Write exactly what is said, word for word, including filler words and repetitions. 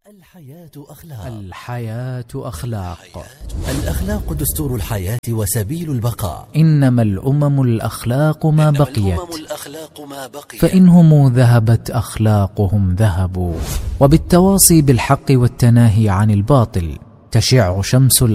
الحياة أخلاق. الحياة أخلاق. الأخلاق دستور الحياة وسبيل البقاء. إنما الأمم الأخلاق ما بقيت، الأمم الأخلاق ما بقيت، فإنهم ذهبت أخلاقهم ذهبوا. وبالتواصي بالحق والتناهي عن الباطل تشع شمس